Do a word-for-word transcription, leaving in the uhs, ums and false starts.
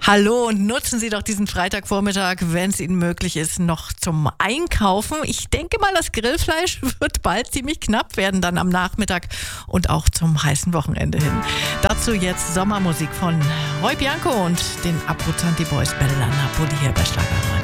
Hallo und nutzen Sie doch diesen Freitagvormittag, wenn es Ihnen möglich ist, noch zum Einkaufen. Ich denke mal, das Grillfleisch wird bald ziemlich knapp werden, dann am Nachmittag und auch zum heißen Wochenende hin. Dazu jetzt Sommermusik von Roy Bianco und den Abruzzanti Boys, Bella Napoli hier bei Schlagerrein.